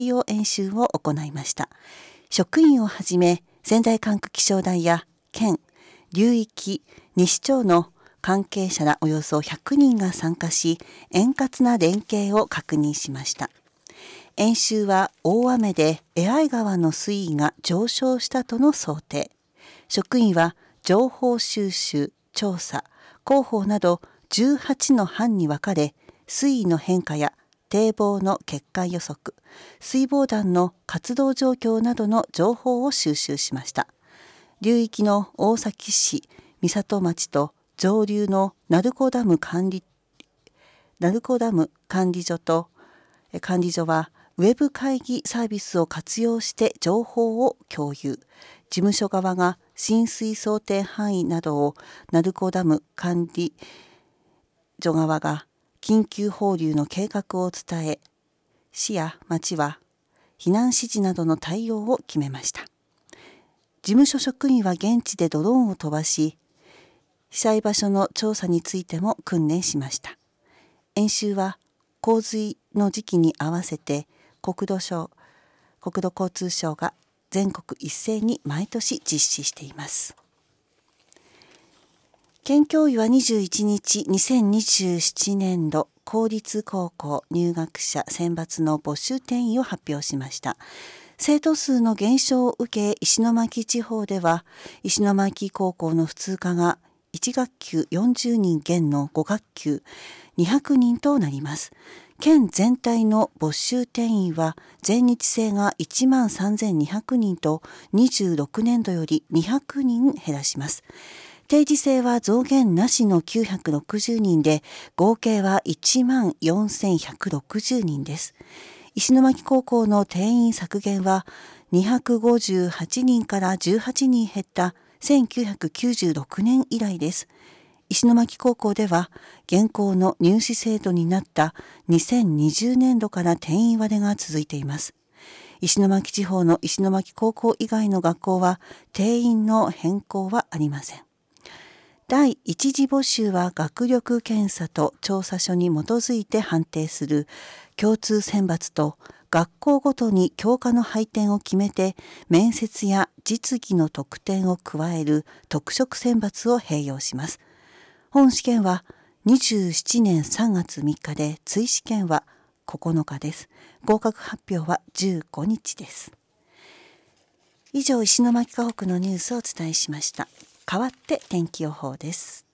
用演習を行いました。職員をはじめ仙台管区気象台や県、流域、西町の関係者らおよそ100人が参加し、円滑な連携を確認しました。演習は大雨で江相川の水位が上昇したとの想定。職員は情報収集、調査、広報など18の班に分かれ、水位の変化や堤防の決壊予測、水防団の活動状況などの情報を収集しました。流域の大崎市、三郷町と上流の鳴子ダム管理所はウェブ会議サービスを活用して情報を共有。事務所側が浸水想定範囲などを鳴子ダム管理所側が緊急放流の計画を伝え、市や町は避難指示などの対応を決めました。事務所職員は現地でドローンを飛ばし、被災場所の調査についても訓練しました。演習は洪水の時期に合わせて国土交通省が全国一斉に毎年実施しています。県教委は21日、2027年度公立高校入学者選抜の募集定員を発表しました。生徒数の減少を受け、石巻地方では石巻高校の普通科が1学級40人減の5学級200人となります。県全体の募集定員は全日制が13,200人と26年度より200人減らします。定時制は増減なしの960人で、合計は14,160人です。石巻高校の定員削減は258人から18人減った1996年以来です。石巻高校では現行の入試制度になった2020年度から定員割れが続いています。石巻地方の石巻高校以外の学校は定員の変更はありません。第一次募集は学力検査と調査書に基づいて判定する共通選抜と、学校ごとに教科の配点を決めて面接や実技の得点を加える特色選抜を併用します。本試験は27年3月3日で、追試験は9日です。合格発表は15日です。以上、石巻河北のニュースをお伝えしました。代わって天気予報です。